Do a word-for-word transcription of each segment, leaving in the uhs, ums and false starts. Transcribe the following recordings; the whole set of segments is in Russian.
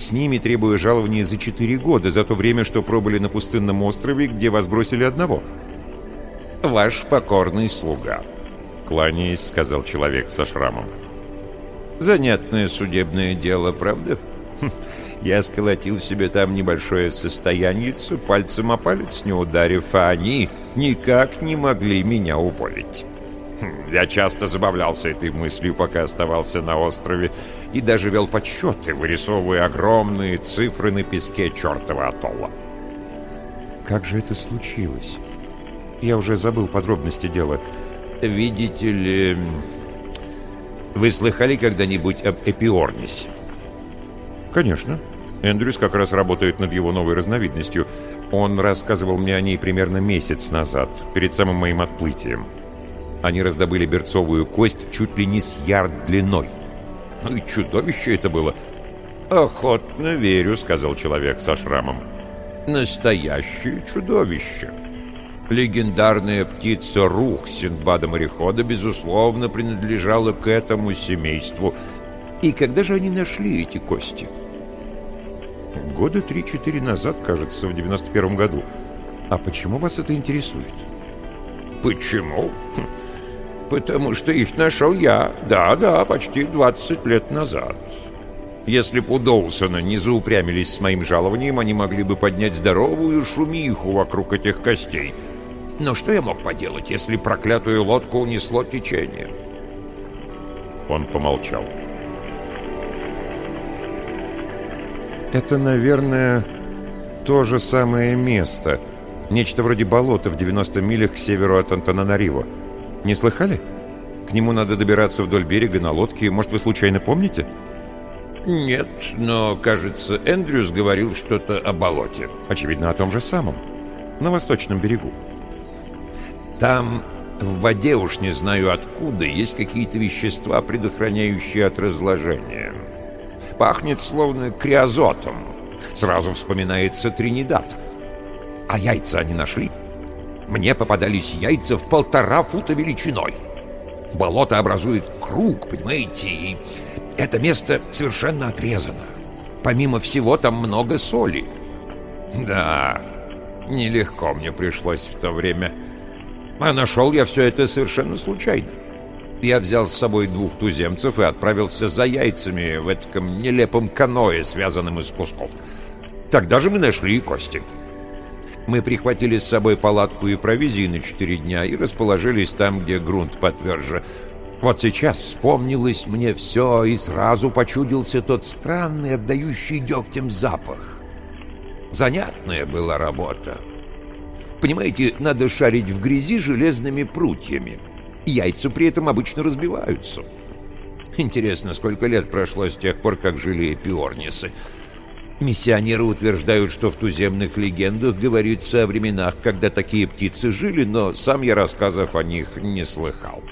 с ними, требуя жалования за четыре года, за то время, что пробыли на пустынном острове, где вас бросили одного. «Ваш покорный слуга», — кланяясь, сказал человек со шрамом. «Занятное судебное дело, правда? Хм, я сколотил себе там небольшое состояние, пальцем о палец не ударив, а они никак не могли меня уволить. Хм, я часто забавлялся этой мыслью, пока оставался на острове, и даже вел подсчеты, вырисовывая огромные цифры на песке чертова атолла». «Как же это случилось? Я уже забыл подробности дела. Видите ли, вы слыхали когда-нибудь об Эпиорнисе?» «Конечно. Эндрюс как раз работает над его новой разновидностью. Он рассказывал мне о ней примерно месяц назад, перед самым моим отплытием. Они раздобыли берцовую кость чуть ли не с ярд длиной. Ну и чудовище это было!» «Охотно верю», — сказал человек со шрамом. «Настоящее чудовище. Легендарная птица Рух Синдбада-морехода, безусловно, принадлежала к этому семейству. И когда же они нашли эти кости?» «Года три-четыре назад, кажется, в девяносто первом году. А почему вас это интересует?» «Почему? Хм. Потому что их нашел я. Да-да, почти двадцать лет назад. Если б у Доусона не заупрямились с моим жалованием, они могли бы поднять здоровую шумиху вокруг этих костей. Но что я мог поделать, если проклятую лодку унесло течение?» Он помолчал. «Это, наверное, то же самое место. Нечто вроде болота в девяноста милях к северу от Антананариво. Не слыхали? К нему надо добираться вдоль берега на лодке. Может, вы случайно помните?» «Нет, но, кажется, Эндрюс говорил что-то о болоте». «Очевидно, о том же самом. На восточном берегу. Там в воде, уж не знаю откуда, есть какие-то вещества, предохраняющие от разложения. Пахнет словно криозотом. Сразу вспоминается Тринидад. А яйца они нашли? Мне попадались яйца в полтора фута величиной. Болото образует круг, понимаете, и это место совершенно отрезано. Помимо всего, там много соли. Да, нелегко мне пришлось в то время. А нашел я все это совершенно случайно. Я взял с собой двух туземцев и отправился за яйцами в этом нелепом каное, связанном из кусков. Тогда же мы нашли и кости. Мы прихватили с собой палатку и провизии на четыре дня и расположились там, где грунт потверже. Вот сейчас вспомнилось мне все, и сразу почудился тот странный, отдающий дегтем запах. Занятная была работа. Понимаете, надо шарить в грязи железными прутьями. Яйца при этом обычно разбиваются. Интересно, сколько лет прошло с тех пор, как жили эпиорнисы. Миссионеры утверждают, что в туземных легендах говорится о временах, когда такие птицы жили, но сам я рассказов о них не слыхал.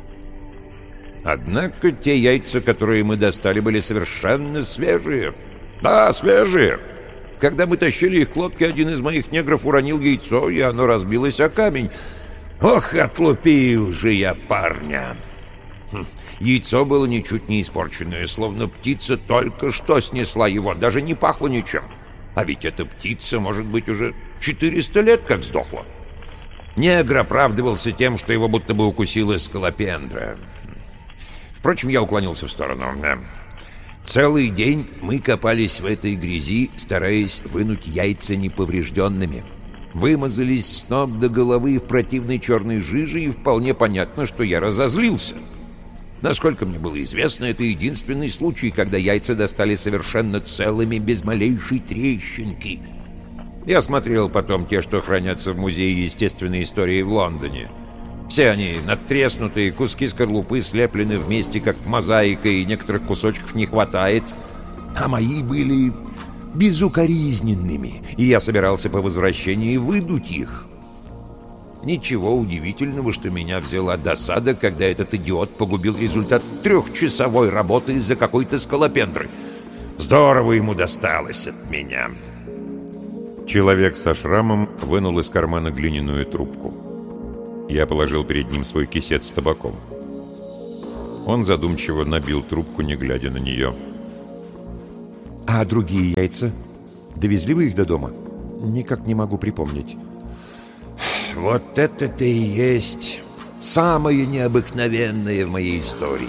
Однако те яйца, которые мы достали, были совершенно свежие. Да, свежие. Когда мы тащили их к лодке, один из моих негров уронил яйцо, и оно разбилось о камень. Ох, отлупил же я парня! Хм. Яйцо было ничуть не испорченное, словно птица только что снесла его, даже не пахло ничем. А ведь эта птица, может быть, уже четыреста лет как сдохла. Негр оправдывался тем, что его будто бы укусила скалопендра. Впрочем, я уклонился в сторону. Целый день мы копались в этой грязи, стараясь вынуть яйца неповрежденными. Вымазались с ног до головы в противной черной жиже, и вполне понятно, что я разозлился. Насколько мне было известно, это единственный случай, когда яйца достали совершенно целыми, без малейшей трещинки. Я смотрел потом те, что хранятся в Музее естественной истории в Лондоне. Все они надтреснутые, куски скорлупы слеплены вместе, как мозаика, и некоторых кусочков не хватает. А мои были безукоризненными, и я собирался по возвращении выдуть их. Ничего удивительного, что меня взяла досада, когда этот идиот погубил результат трехчасовой работы из-за какой-то скалопендры. Здорово ему досталось от меня. Человек со шрамом вынул из кармана глиняную трубку. Я положил перед ним свой кисет с табаком. Он задумчиво набил трубку, не глядя на нее. А другие яйца? Довезли вы их до дома? Никак не могу припомнить. Вот это-то и есть самое необыкновенное в моей истории.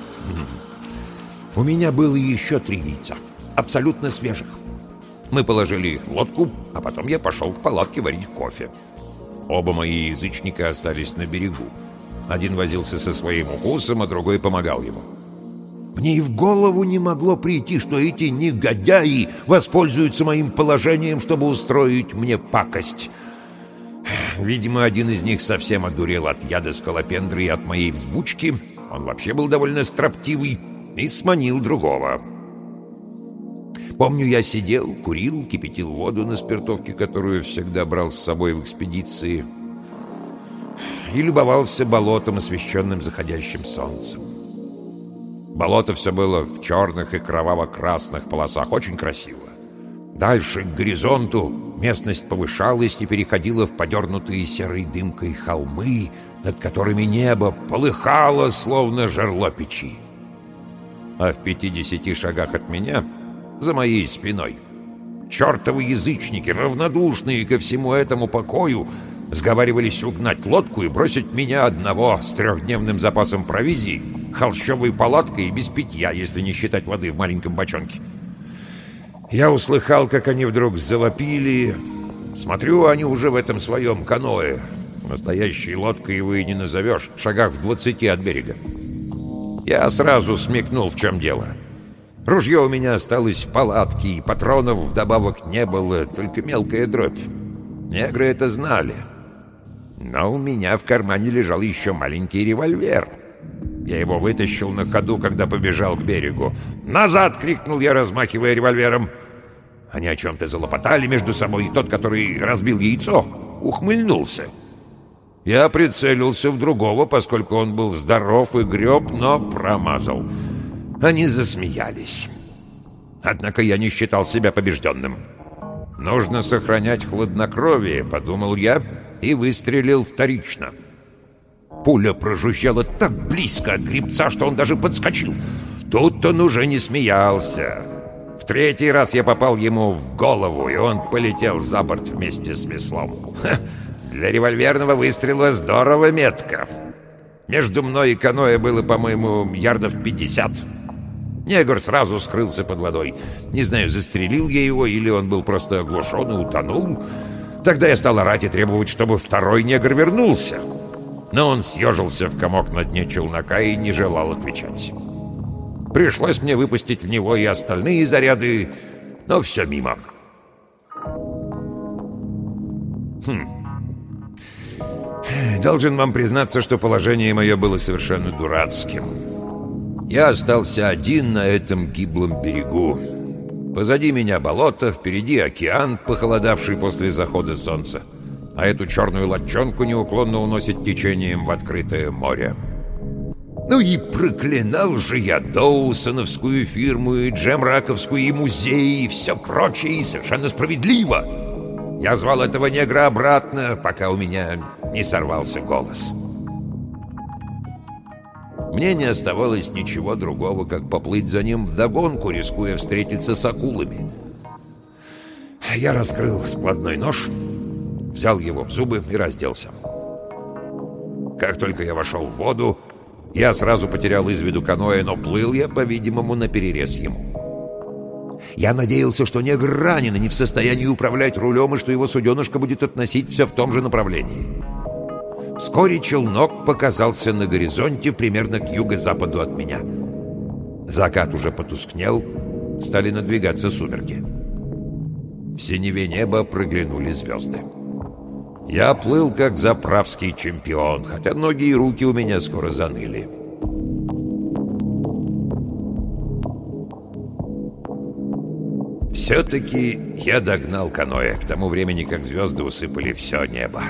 У меня было еще три яйца, абсолютно свежих. Мы положили их в лодку, а потом я пошел к палатке варить кофе. Оба мои язычника остались на берегу. Один возился со своим укусом, а другой помогал ему. Мне и в голову не могло прийти, что эти негодяи воспользуются моим положением, чтобы устроить мне пакость. Видимо, один из них совсем одурел от яда скалопендры и от моей взбучки. Он вообще был довольно строптивый и сманил другого. Помню, я сидел, курил, кипятил воду на спиртовке, которую всегда брал с собой в экспедиции, и любовался болотом, освещенным заходящим солнцем. Болото все было в черных и кроваво-красных полосах, очень красиво. Дальше, к горизонту, местность повышалась и переходила в подернутые серой дымкой холмы, над которыми небо полыхало, словно жерло печи. А в пятидесяти шагах от меня, за моей спиной, чертовы язычники, равнодушные ко всему этому покою, сговаривались угнать лодку и бросить меня одного с трехдневным запасом провизии, холщовой палаткой и без питья, если не считать воды в маленьком бочонке. Я услыхал, как они вдруг завопили. Смотрю, они уже в этом своем каноэ. Настоящей лодкой его и не назовешь, в шагах в двадцати от берега. Я сразу смекнул, в чем дело. Ружье у меня осталось в палатке, и патронов вдобавок не было, только мелкая дробь. Негры это знали. Но у меня в кармане лежал еще маленький револьвер. Я его вытащил на ходу, когда побежал к берегу. «Назад!» — крикнул я, размахивая револьвером. Они о чем-то залопотали между собой, и тот, который разбил яйцо, ухмыльнулся. Я прицелился в другого, поскольку он был здоров и греб, но промазал. Они засмеялись. Однако я не считал себя побежденным. «Нужно сохранять хладнокровие», — подумал я, и выстрелил вторично. Пуля прожужжала так близко от гребца, что он даже подскочил. Тут он уже не смеялся. В третий раз я попал ему в голову, и он полетел за борт вместе с веслом. Ха, для револьверного выстрела здорово метко. Между мной и каноэ было, по-моему, ярдов пятьдесят. Негр сразу скрылся под водой. Не знаю, застрелил я его, или он был просто оглушен и утонул. Тогда я стал орать и требовать, чтобы второй негр вернулся. Но он съежился в комок на дне челнока и не желал отвечать. Пришлось мне выпустить в него и остальные заряды, но все мимо. Хм. Должен вам признаться, что положение мое было совершенно дурацким. Я остался один на этом гиблом берегу. Позади меня болото, впереди океан, похолодавший после захода солнца. А эту черную лодчонку неуклонно уносит течением в открытое море. Ну и проклинал же я Доусоновскую фирму, и Джемраковскую, и музей, и все прочее, и совершенно справедливо. Я звал этого негра обратно, пока у меня не сорвался голос. Мне не оставалось ничего другого, как поплыть за ним вдогонку, рискуя встретиться с акулами. Я раскрыл складной нож, взял его в зубы и разделся. Как только я вошел в воду, я сразу потерял из виду каноэ, но плыл я, по-видимому, наперерез ему. Я надеялся, что негр ранен и не в состоянии управлять рулем, и что его суденышко будет относить все в том же направлении. Вскоре челнок показался на горизонте примерно к юго-западу от меня. Закат уже потускнел, стали надвигаться сумерки. В синеве неба проглянули звезды. Я плыл как заправский чемпион, хотя ноги и руки у меня скоро заныли. Все-таки я догнал каноэ к тому времени, как звезды усыпали все небо.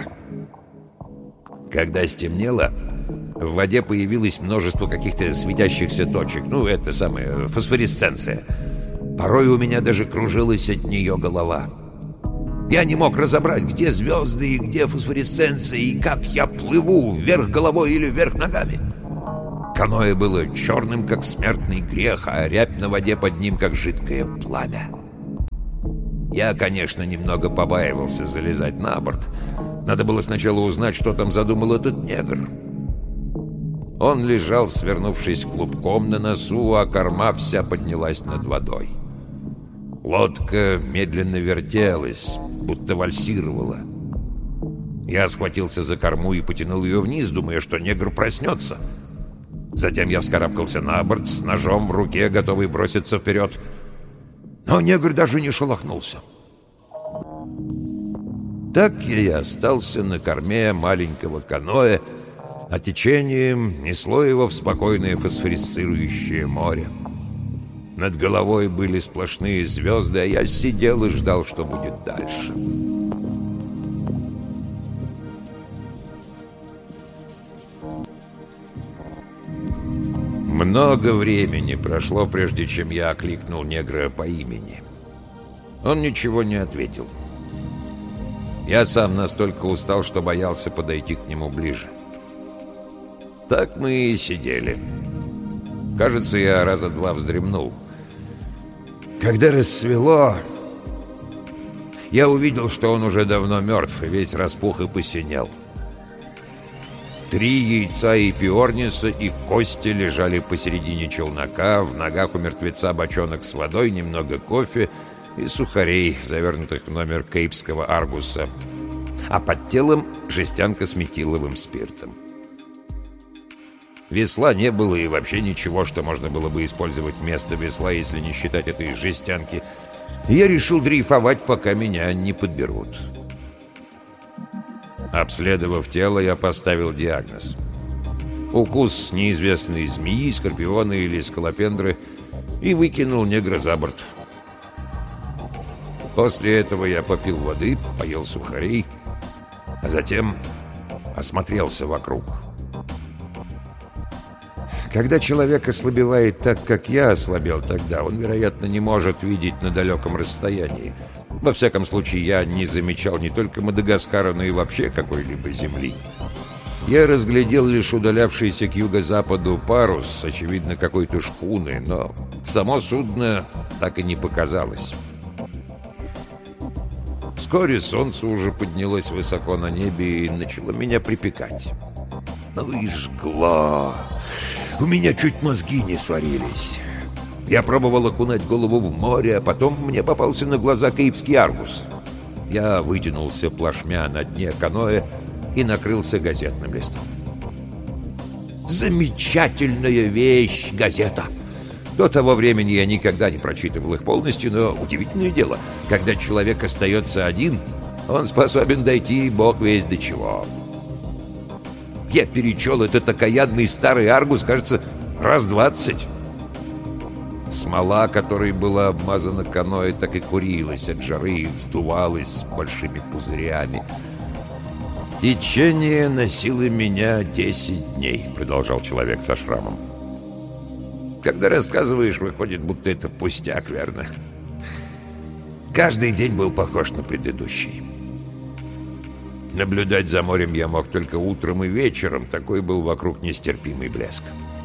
Когда стемнело, в воде появилось множество каких-то светящихся точек. Ну, это самое, фосфоресценция. Порой у меня даже кружилась от нее голова. Я не мог разобрать, где звезды и где фосфоресценция, и как я плыву, вверх головой или вверх ногами. Каноэ было черным, как смертный грех, а рябь на воде под ним, как жидкое пламя. Я, конечно, немного побаивался залезать на борт. Надо было сначала узнать, что там задумал этот негр. Он лежал, свернувшись клубком на носу, а корма вся поднялась над водой. Лодка медленно вертелась, будто вальсировала. Я схватился за корму и потянул ее вниз, думая, что негр проснется. Затем я вскарабкался на борт с ножом в руке, готовый броситься вперед. Но негр даже не шелохнулся. Так я и остался на корме маленького каноэ, а течением несло его в спокойное фосфорисцирующее море. Над головой были сплошные звезды, а я сидел и ждал, что будет дальше. Много времени прошло, прежде чем я окликнул негра по имени. Он ничего не ответил. Я сам настолько устал, что боялся подойти к нему ближе. Так мы и сидели. Кажется, я раза два вздремнул. Когда рассвело, я увидел, что он уже давно мертв и весь распух и посинел. Три яйца и пиорниса и кости лежали посередине челнока, в ногах у мертвеца бочонок с водой, немного кофе и сухарей, завернутых в номер кейпского аргуса, а под телом жестянка с метиловым спиртом. Весла не было и вообще ничего, что можно было бы использовать вместо весла, если не считать этой жестянки. И я решил дрейфовать, пока меня не подберут. Обследовав тело, я поставил диагноз. Укус неизвестной змеи, скорпиона или скалопендры, и выкинул негра за борт. После этого я попил воды, поел сухарей, а затем осмотрелся вокруг. Когда человек ослабевает так, как я ослабел тогда, он, вероятно, не может видеть на далеком расстоянии. Во всяком случае, я не замечал не только Мадагаскара, но и вообще какой-либо земли. Я разглядел лишь удалявшийся к юго-западу парус, очевидно, какой-то шхуны, но само судно так и не показалось. Вскоре солнце уже поднялось высоко на небе и начало меня припекать. Ну и жгло. У меня чуть мозги не сварились. Я пробовал окунать голову в море, а потом мне попался на глаза кейпский аргус. Я вытянулся плашмя на дне каноэ и накрылся газетным листом. Замечательная вещь — газета! До того времени я никогда не прочитывал их полностью, но удивительное дело, когда человек остается один, он способен дойти бог весть до чего. Я перечел этот окаянный старый аргус, кажется, раз двадцать. Смола, которой была обмазана каноэ, так и курилась от жары и вздувалась большими пузырями. «Течение носило меня десять дней», — продолжал человек со шрамом. «Когда рассказываешь, выходит, будто это пустяк, верно? Каждый день был похож на предыдущий. Наблюдать за морем я мог только утром и вечером, такой был вокруг нестерпимый блеск.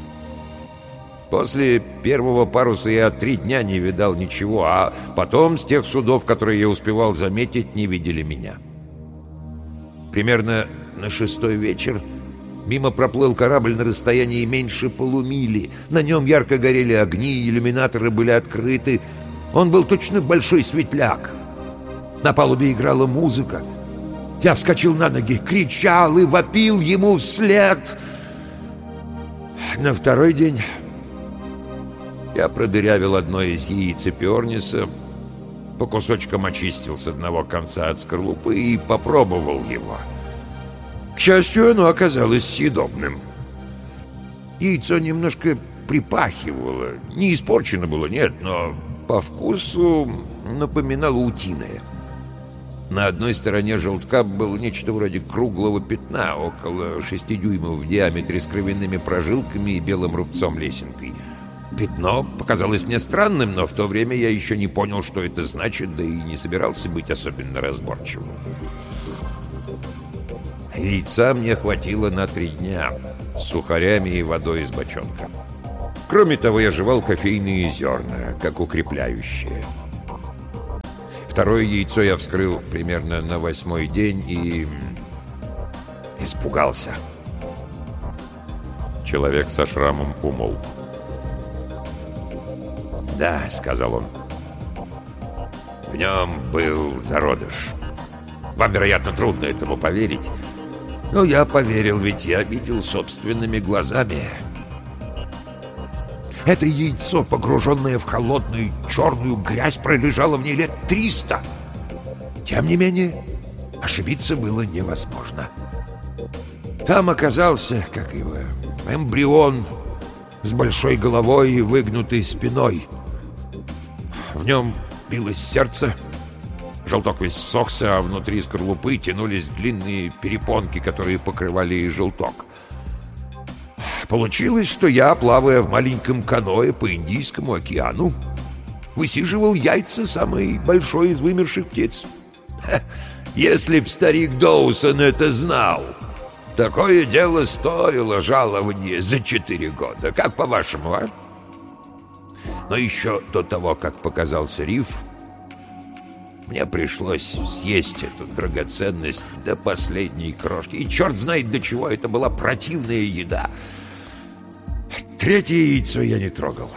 После первого паруса я три дня не видал ничего, а потом с тех судов, которые я успевал заметить, не видели меня. Примерно на шестой вечер мимо проплыл корабль на расстоянии меньше полумили. На нем ярко горели огни, иллюминаторы были открыты. Он был точно большой светляк. На палубе играла музыка. Я вскочил на ноги, кричал и вопил ему вслед. На второй день я продырявил одно из яиц пиорниса, по кусочкам очистил с одного конца от скорлупы и попробовал его. К счастью, оно оказалось съедобным. Яйцо немножко припахивало. Не испорчено было, нет, но по вкусу напоминало утиное. На одной стороне желтка было нечто вроде круглого пятна, около шести дюймов в диаметре, с кровяными прожилками и белым рубцом-лесенкой. Пятно показалось мне странным, но в то время я еще не понял, что это значит, да и не собирался быть особенно разборчивым. Яйца мне хватило на три дня. с сухарями и водой из бочонка. Кроме того, я жевал кофейные зерна, как укрепляющие. Второе яйцо я вскрыл примерно на восьмой день и... испугался. Человек со шрамом умолк. «Да», — сказал он, — «в нем был зародыш. Вам, вероятно, трудно этому поверить. Но я поверил, ведь я видел собственными глазами. Это яйцо, погруженное в холодную черную грязь, пролежало в ней лет триста. Тем не менее, ошибиться было невозможно. Там оказался, как его, эмбрион с большой головой и выгнутой спиной. В нем билось сердце, желток весь ссохся, а внутри скорлупы тянулись длинные перепонки, которые покрывали и желток. Получилось, что я, плавая в маленьком каное по Индийскому океану, высиживал яйца самой большой из вымерших птиц. Ха, если б старик Доусон это знал, такое дело стоило жалование за четыре года. Как по-вашему, а? Но еще до того, как показался риф, мне пришлось съесть эту драгоценность до последней крошки. И черт знает, до чего это была противная еда. Третье яйцо я не трогал.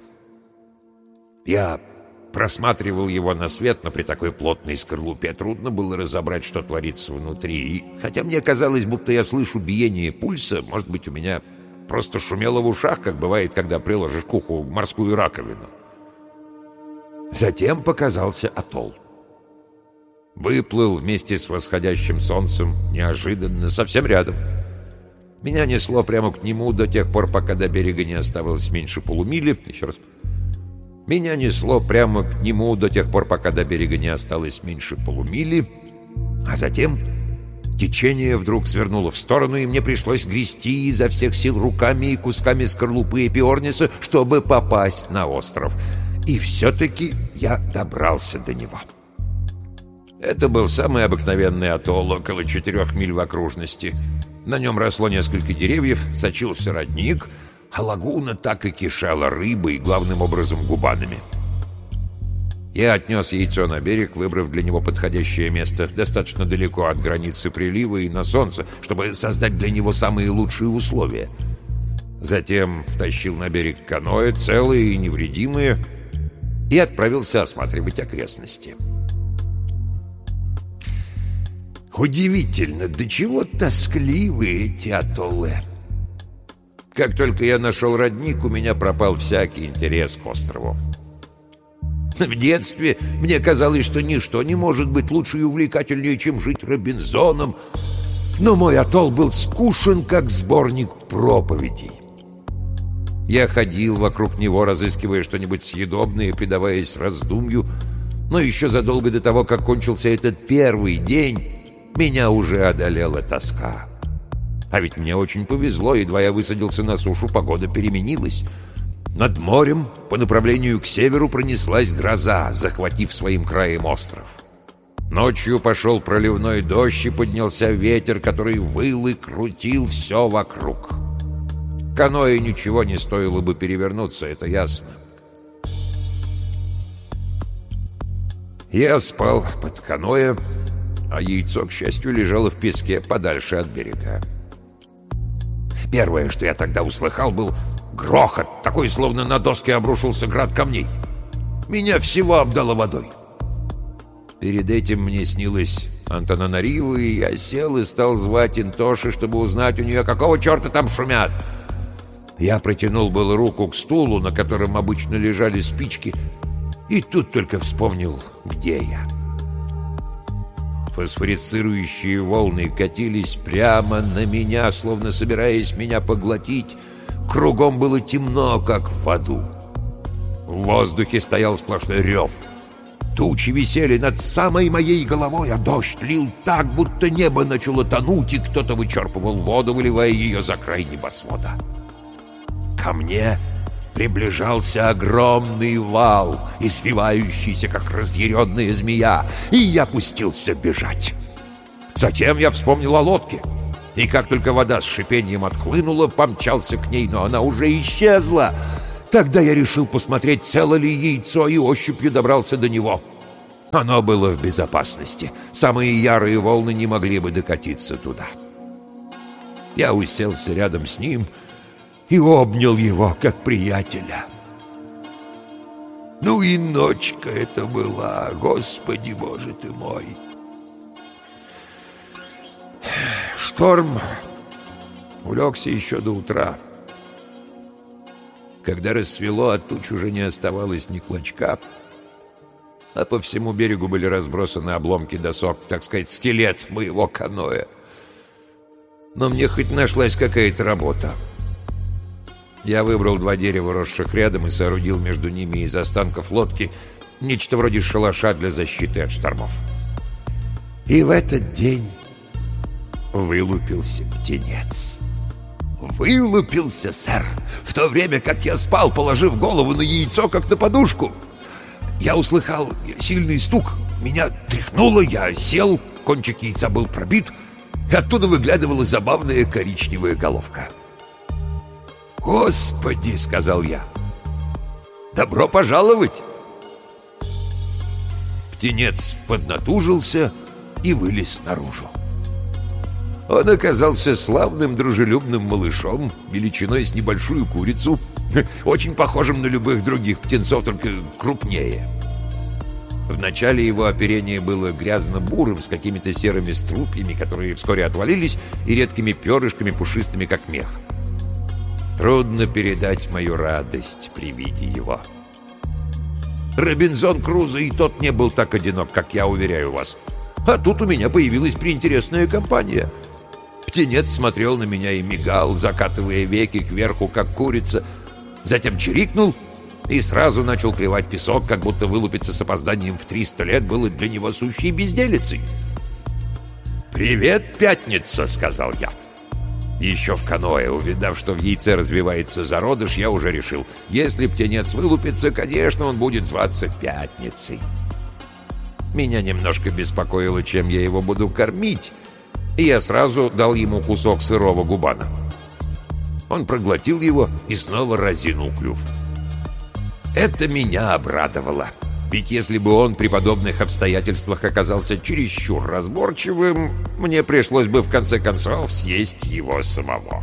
Я просматривал его на свет, но при такой плотной скорлупе трудно было разобрать, что творится внутри. И хотя мне казалось, будто я слышу биение пульса, может быть, у меня просто шумело в ушах, как бывает, когда приложишь к уху морскую раковину. Затем показался атолл. Выплыл вместе с восходящим солнцем, неожиданно, совсем рядом. Меня несло прямо к нему до тех пор, пока до берега не оставалось меньше полумили. Еще раз. Меня несло прямо к нему до тех пор, пока до берега не осталось меньше полумили. А затем течение вдруг свернуло в сторону, и мне пришлось грести изо всех сил руками и кусками скорлупы эпиорниса, чтобы попасть на остров. И все-таки я добрался до него. Это был самый обыкновенный атолл, около четырех миль в окружности. На нем росло несколько деревьев, сочился родник, а лагуна так и кишела рыбой, главным образом губанами. Я отнес яйцо на берег, выбрав для него подходящее место, достаточно далеко от границы прилива и на солнце, чтобы создать для него самые лучшие условия. Затем втащил на берег каноэ, целые и невредимые, и отправился осматривать окрестности. Удивительно, до чего тоскливы эти атоллы. Как только я нашел родник, у меня пропал всякий интерес к острову. В детстве мне казалось, что ничто не может быть лучше и увлекательнее, чем жить Робинзоном, но мой атолл был скучен, как сборник проповедей. Я ходил вокруг него, разыскивая что-нибудь съедобное и предаваясь раздумью, но еще задолго до того, как кончился этот первый день, меня уже одолела тоска. А ведь мне очень повезло, едва я высадился на сушу, погода переменилась. Над морем по направлению к северу пронеслась гроза, захватив своим краем остров. Ночью пошел проливной дождь и поднялся ветер, который выл и крутил все вокруг. Каноэ ничего не стоило бы перевернуться, это ясно. Я спал под каноэ, а яйцо, к счастью, лежало в песке подальше от берега. Первое, что я тогда услыхал, был грохот, такой, словно на доске обрушился град камней. Меня всего обдало водой. Перед этим мне снилось Антананариву, и я сел и стал звать Интоши, чтобы узнать у нее, какого черта там шумят. Я протянул было руку к стулу, на котором обычно лежали спички, и тут только вспомнил, где я. Фосфорицирующие волны катились прямо на меня, словно собираясь меня поглотить. Кругом было темно, как в аду. В воздухе стоял сплошной рев. Тучи висели над самой моей головой, а дождь лил так, будто небо начало тонуть, и кто-то вычерпывал воду, выливая ее за край небосвода. Ко мне приближался огромный вал, извивающийся, как разъяренная змея, и я пустился бежать. Затем я вспомнил о лодке. И как только вода с шипением отхлынула, помчался к ней, но она уже исчезла. Тогда я решил посмотреть, цело ли яйцо, и ощупью добрался до него. Оно было в безопасности. Самые ярые волны не могли бы докатиться туда. Я уселся рядом с ним и обнял его, как приятеля. Ну и ночка это была, Господи Боже ты мой! Шторм улегся еще до утра. Когда рассвело, от туч уже не оставалось ни клочка, а по всему берегу были разбросаны обломки досок, так сказать, скелет моего каноэ. Но мне хоть нашлась какая-то работа. Я выбрал два дерева, росших рядом, и соорудил между ними из останков лодки нечто вроде шалаша для защиты от штормов. И в этот день вылупился птенец. Вылупился, сэр, в то время, как я спал, положив голову на яйцо, как на подушку. Я услыхал сильный стук, меня тряхнуло, я сел, кончик яйца был пробит, и оттуда выглядывала забавная коричневая головка. «Господи!» — сказал я. «Добро пожаловать!» Птенец поднатужился и вылез наружу. Он оказался славным дружелюбным малышом, величиной с небольшую курицу, очень похожим на любых других птенцов, только крупнее. В начале его оперение было грязно-бурым, с какими-то серыми струпьями, которые вскоре отвалились, и редкими перышками, пушистыми, как мех. Трудно передать мою радость при виде его. Робинзон Крузо и тот не был так одинок, как я, уверяю вас. А тут у меня появилась приинтересная компания. Птенец смотрел на меня и мигал, закатывая веки кверху, как курица. Затем чирикнул и сразу начал клевать песок, как будто вылупиться с опозданием в триста лет было для него сущей безделицей. «Привет, пятница!» — сказал я. Еще в каноэ, увидав, что в яйце развивается зародыш, я уже решил, если птенец вылупится, конечно, он будет зваться Пятницей. Меня немножко беспокоило, чем я его буду кормить, и я сразу дал ему кусок сырого губана. Он проглотил его и снова разинул клюв. Это меня обрадовало, ведь если бы он при подобных обстоятельствах оказался чересчур разборчивым, мне пришлось бы в конце концов съесть его самого.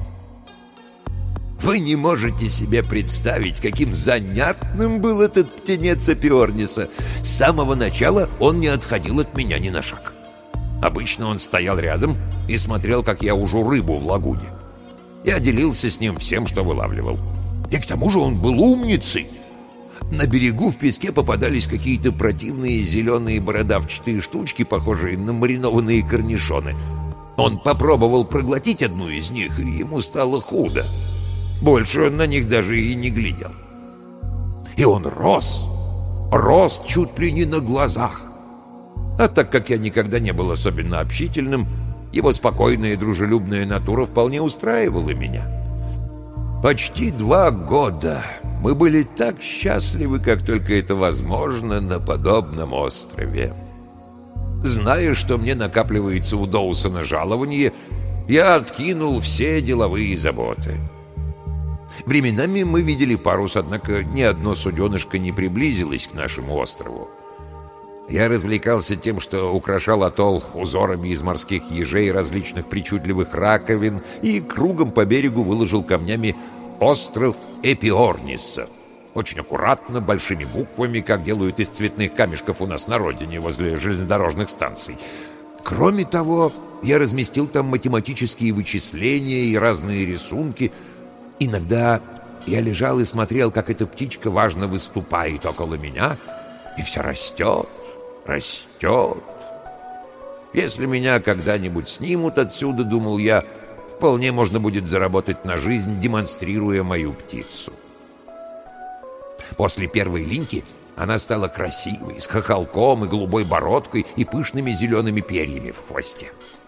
Вы не можете себе представить, каким занятным был этот птенец Апиорниса. С самого начала он не отходил от меня ни на шаг. Обычно он стоял рядом и смотрел, как я ужу рыбу в лагуне. Я делился с ним всем, что вылавливал. И к тому же он был умницей. На берегу в песке попадались какие-то противные зеленые бородавчатые штучки, похожие на маринованные корнишоны. Он попробовал проглотить одну из них, и ему стало худо. Больше он на них даже и не глядел. И он рос, рос чуть ли не на глазах. А так как я никогда не был особенно общительным, его спокойная и дружелюбная натура вполне устраивала меня. Почти два года мы были так счастливы, как только это возможно на подобном острове. Зная, что мне накапливается у Доусона жалование, я откинул все деловые заботы. Временами мы видели парус, однако ни одно суденышко не приблизилось к нашему острову. Я развлекался тем, что украшал атолл узорами из морских ежей, различных причудливых раковин, и кругом по берегу выложил камнями остров Эпиорниса. Очень аккуратно, большими буквами, как делают из цветных камешков у нас на родине, возле железнодорожных станций. Кроме того, я разместил там математические вычисления и разные рисунки. Иногда я лежал и смотрел, как эта птичка важно выступает около меня, и все растет, растет. Если меня когда-нибудь снимут отсюда, думал я, вполне можно будет заработать на жизнь, демонстрируя мою птицу. После первой линьки она стала красивой, с хохолком и голубой бородкой и пышными зелеными перьями в хвосте.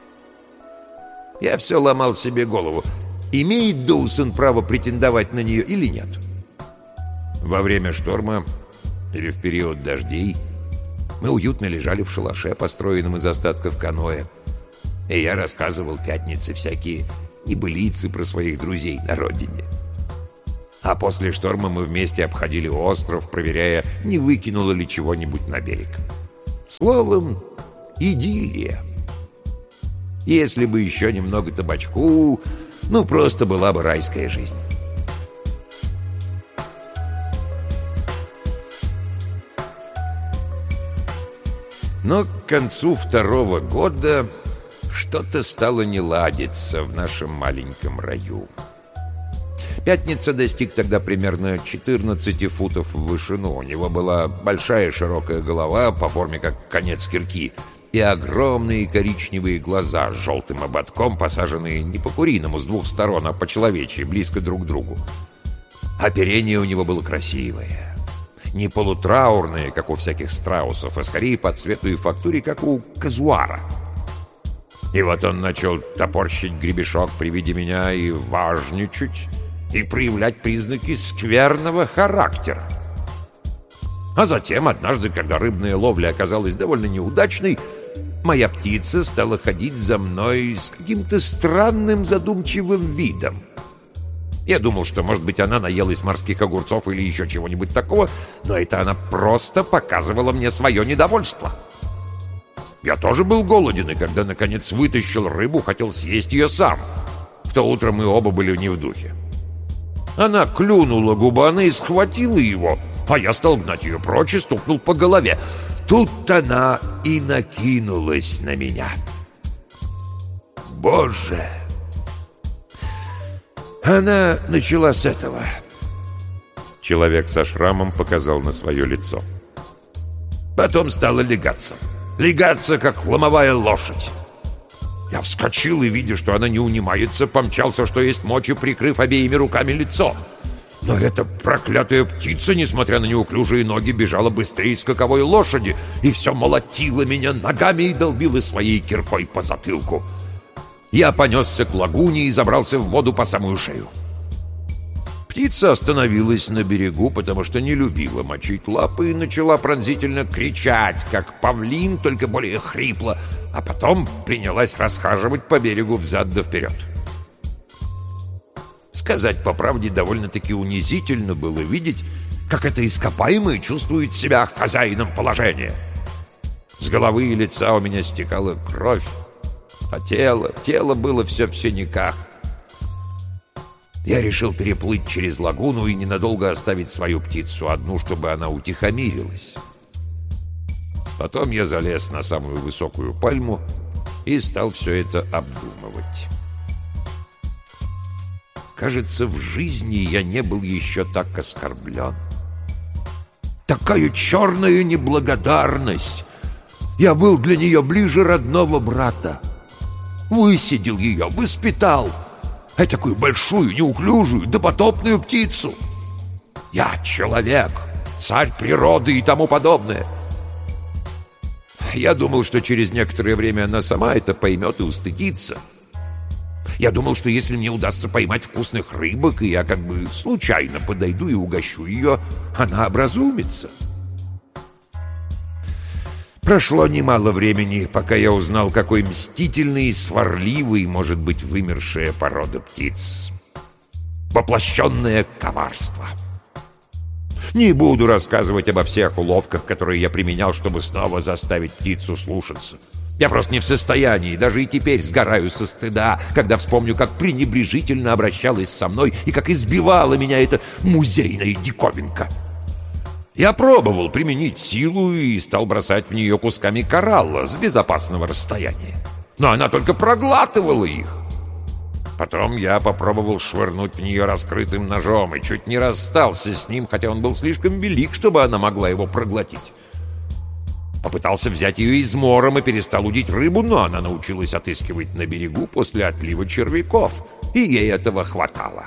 Я все ломал себе голову, имеет Доусон право претендовать на нее или нет. Во время шторма или в период дождей мы уютно лежали в шалаше, построенном из остатков каноэ. И я рассказывал Пятнице всякие небылицы про своих друзей на родине. А после шторма мы вместе обходили остров, проверяя, не выкинуло ли чего-нибудь на берег. Словом, идиллия. Если бы еще немного табачку, ну, просто была бы райская жизнь. Но к концу второго года что-то стало не ладиться в нашем маленьком раю. Пятница достиг тогда примерно четырнадцати футов в вышину. У него была большая широкая голова, по форме как конец кирки, и огромные коричневые глаза с желтым ободком, посаженные не по-куриному с двух сторон, а по-человечьи, близко друг к другу. Оперение у него было красивое. Не полутраурное, как у всяких страусов, а скорее по цвету и фактуре, как у казуара. И вот он начал топорщить гребешок при виде меня и важничать, и проявлять признаки скверного характера. А затем, однажды, когда рыбная ловля оказалась довольно неудачной, моя птица стала ходить за мной с каким-то странным задумчивым видом. Я думал, что, может быть, она наелась морских огурцов или еще чего-нибудь такого, но это она просто показывала мне свое недовольство. Я тоже был голоден, и когда, наконец, вытащил рыбу, хотел съесть ее сам. В то утро мы оба были не в духе. Она клюнула губами и схватила его, а я стал гнать ее прочь и стукнул по голове. Тут она и накинулась на меня. Боже! Она начала с этого. Человек со шрамом показал на свое лицо. Потом стала лягаться. Лягаться, как ломовая лошадь. Я вскочил и, видя, что она не унимается, помчался, что есть мочи, прикрыв обеими руками лицо. Но эта проклятая птица, несмотря на неуклюжие ноги, бежала быстрее скаковой лошади и все молотила меня ногами и долбила своей киркой по затылку. Я понесся к лагуне и забрался в воду по самую шею. Птица остановилась на берегу, потому что не любила мочить лапы и начала пронзительно кричать, как павлин, только более хрипло, а потом принялась расхаживать по берегу взад да вперед. Сказать по правде, довольно-таки унизительно было видеть, как это ископаемое чувствует себя хозяином положения. С головы и лица у меня стекала кровь, а тело, тело было все в синяках. Я решил переплыть через лагуну и ненадолго оставить свою птицу одну, чтобы она утихомирилась. Потом я залез на самую высокую пальму и стал все это обдумывать. Кажется, в жизни я не был еще так оскорблен. Такая черная неблагодарность! Я был для нее ближе родного брата. Высидел ее, воспитал. А такую большую, неуклюжую, допотопную птицу. Я человек, царь природы и тому подобное. Я думал, что через некоторое время она сама это поймет и устыдится. Я думал, что если мне удастся поймать вкусных рыбок, и я как бы случайно подойду и угощу ее, она образумится. Прошло немало времени, пока я узнал, какой мстительной и сварливой может быть вымершая порода птиц. Воплощенное коварство. Не буду рассказывать обо всех уловках, которые я применял, чтобы снова заставить птицу слушаться. Я просто не в состоянии, даже и теперь сгораю со стыда, когда вспомню, как пренебрежительно обращалась со мной и как избивала меня эта музейная диковинка. Я пробовал применить силу и стал бросать в нее кусками коралла с безопасного расстояния. Но она только проглатывала их. Потом я попробовал швырнуть в нее раскрытым ножом и чуть не расстался с ним, хотя он был слишком велик, чтобы она могла его проглотить. Попытался взять ее измором и перестал удить рыбу, но она научилась отыскивать на берегу после отлива червяков, и ей этого хватало.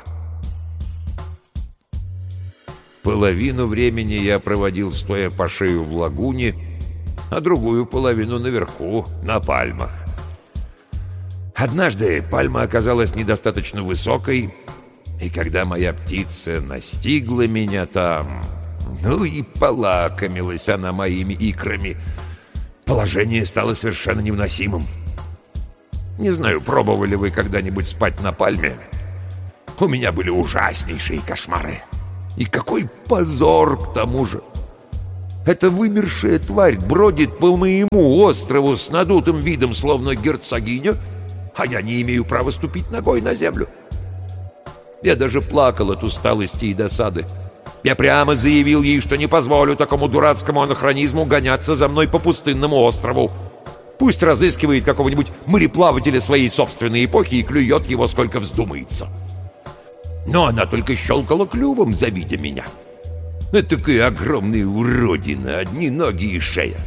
Половину времени я проводил, стоя по шею в лагуне, а другую половину наверху, на пальмах. Однажды пальма оказалась недостаточно высокой, и когда моя птица настигла меня там, ну и полакомилась она моими икрами, положение стало совершенно невыносимым. Не знаю, пробовали вы когда-нибудь спать на пальме? У меня были ужаснейшие кошмары. И какой позор к тому же! Эта вымершая тварь бродит по моему острову с надутым видом, словно герцогиня, а я не имею права ступить ногой на землю. Я даже плакал от усталости и досады. Я прямо заявил ей, что не позволю такому дурацкому анахронизму гоняться за мной по пустынному острову. Пусть разыскивает какого-нибудь мореплавателя своей собственной эпохи и клюет его, сколько вздумается. Но она только щелкала клювом, завидя меня. Это такая огромная уродина, одни ноги и шея.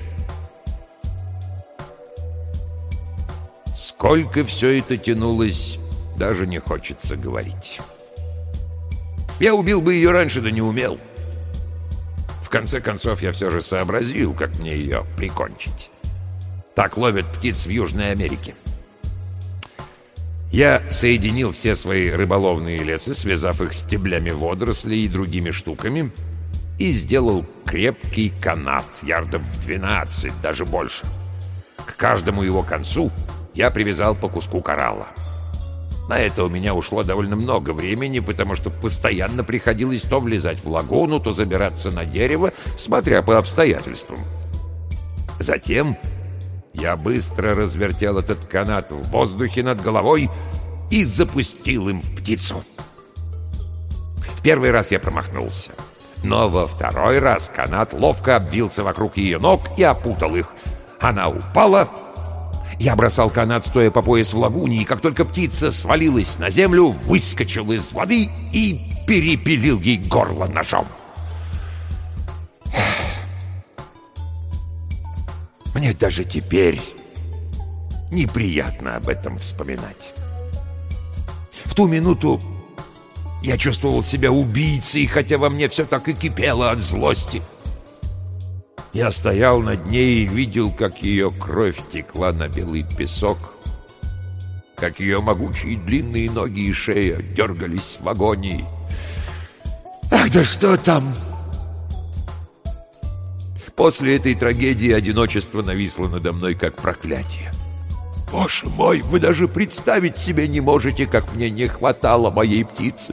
Сколько все это тянулось, даже не хочется говорить. Я убил бы ее раньше, да не умел. В конце концов, я все же сообразил, как мне ее прикончить. Так ловят птиц в Южной Америке. Я соединил все свои рыболовные лесы, связав их стеблями водорослей и другими штуками, и сделал крепкий канат, ярдов в двенадцать, даже больше. К каждому его концу я привязал по куску коралла. На это у меня ушло довольно много времени, потому что постоянно приходилось то влезать в лагуну, то забираться на дерево, смотря по обстоятельствам. Затем я быстро развертел этот канат в воздухе над головой и запустил им в птицу. В первый раз я промахнулся, но во второй раз канат ловко обвился вокруг ее ног и опутал их. Она упала. Я бросал канат, стоя по пояс в лагуне, и как только птица свалилась на землю, выскочил из воды и перепилил ей горло ножом. Мне даже теперь неприятно об этом вспоминать. В ту минуту я чувствовал себя убийцей, хотя во мне все так и кипело от злости. Я стоял над ней и видел, как ее кровь текла на белый песок, как ее могучие длинные ноги и шея дергались в агонии. Ах, да что там! После этой трагедии одиночество нависло надо мной как проклятие. Боже мой, вы даже представить себе не можете, как мне не хватало моей птицы.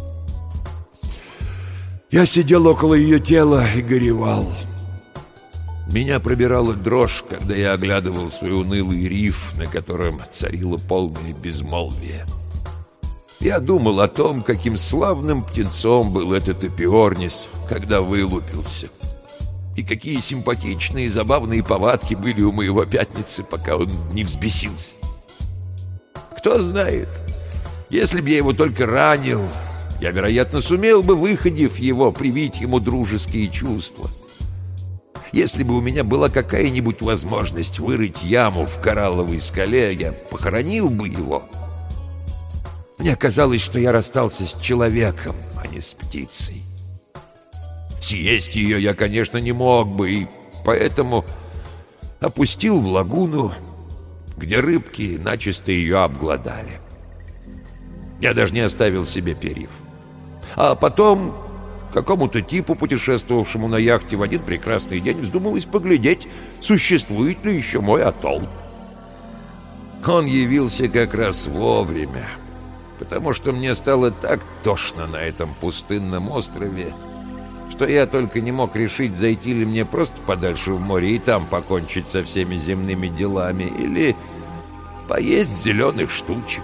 Я сидел около ее тела и горевал. Меня пробирала дрожь, когда я оглядывал свой унылый риф, на котором царило полное безмолвие. Я думал о том, каким славным птенцом был этот Эпиорнис, когда вылупился. И какие симпатичные и забавные повадки были у моего пятницы, пока он не взбесился. Кто знает, если бы я его только ранил, я, вероятно, сумел бы, выходив его, привить ему дружеские чувства. Если бы у меня была какая-нибудь возможность вырыть яму в коралловой скале, я похоронил бы его. Мне казалось, что я расстался с человеком, а не с птицей. Съесть ее я, конечно, не мог бы, и поэтому опустил в лагуну, где рыбки начисто ее обглодали. Я даже не оставил себе перьев. А потом какому-то типу, путешествовавшему на яхте, в один прекрасный день вздумалось поглядеть, существует ли еще мой атолл. Он явился как раз вовремя, потому что мне стало так тошно на этом пустынном острове, что я только не мог решить, зайти ли мне просто подальше в море и там покончить со всеми земными делами, или поесть зеленых штучек.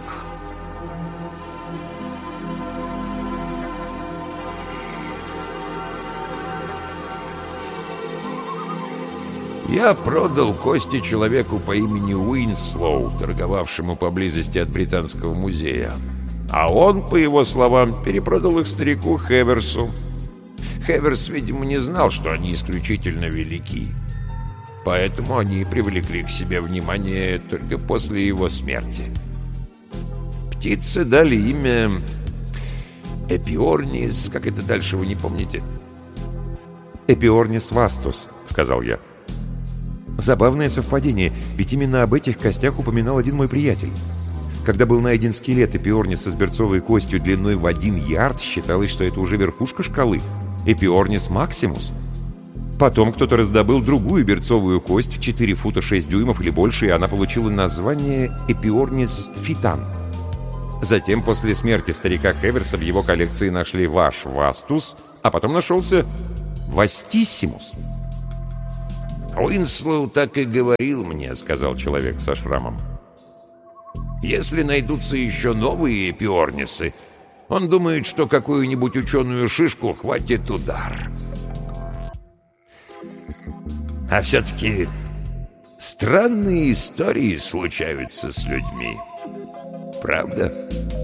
Я продал кости человеку по имени Уинслоу, торговавшему поблизости от Британского музея. А он, по его словам, перепродал их старику Хеверсу. Хеверс, видимо, не знал, что они исключительно велики. Поэтому они привлекли к себе внимание только после его смерти. Птицы дали имя Эпиорнис. Как это дальше, вы не помните? «Эпиорнис вастус», — сказал я. Забавное совпадение, ведь именно об этих костях упоминал один мой приятель. Когда был найден скелет Эпиорниса с берцовой костью длиной в один ярд, считалось, что это уже верхушка шкалы. Эпиорнис максимус. Потом кто-то раздобыл другую берцовую кость в четыре фута шесть дюймов или больше, и она получила название Эпиорнис фитан. Затем, после смерти старика Хеверса, в его коллекции нашли ваш Вастус, а потом нашелся Вастиссимус. «Уинслоу так и говорил мне», — сказал человек со шрамом. «Если найдутся еще новые эпиорнисы, он думает, что какую-нибудь ученую шишку хватит удар». А все-таки странные истории случаются с людьми. Правда?